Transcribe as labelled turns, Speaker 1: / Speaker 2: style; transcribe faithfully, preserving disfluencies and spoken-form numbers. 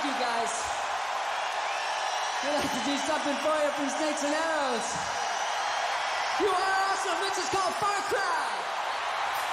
Speaker 1: you guys. I'd like to do something for you from Snakes and Arrows. You are awesome. This is called Far Cry.